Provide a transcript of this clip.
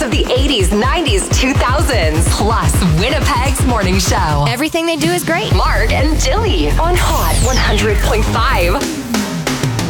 hits of the 80s, 90s, 2000s. Plus, Winnipeg's morning show. Everything they do is great. Mark and Dilly on Hot 100.5.